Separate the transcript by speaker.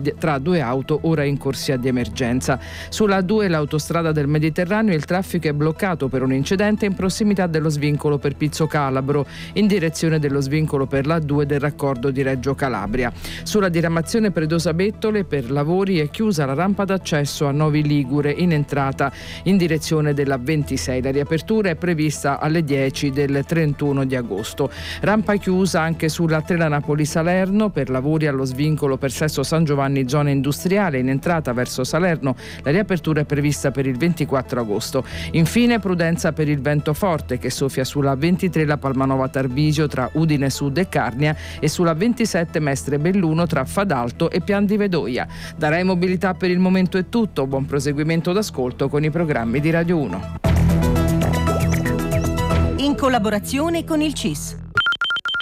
Speaker 1: tra due auto ora in corsia di emergenza. Sulla A2, l'autostrada del Mediterraneo, il traffico è bloccato per un incidente in prossimità dello svincolo per Pizzo Calabro, in direzione dello svincolo per la A2 del raccordo di Reggio Calabria. Sulla diramazione Predosa-Bettole, per lavori è chiusa la rampa d'accesso a Novi Ligure in entrata in direzione della 26. La riapertura è prevista alle 10 del 31 di agosto. Rampa chiusa anche sulla Trela Napoli-Salerno per lavori allo svincolo per Sesto San Giovanni zona industriale in entrata verso Salerno. La riapertura è prevista per il 24 agosto. Infine prudenza per il vento forte che soffia sulla 23 la Palmanova Tarvisio tra Udine Sud e Carnia e sulla 27 Mestre Belluno tra Fadalto e Pian di Vedoia. Da Rai Mobilità per il momento è tutto. Buon proseguimento d'ascolto con i programmi di Radio 1.
Speaker 2: In collaborazione con il CIS.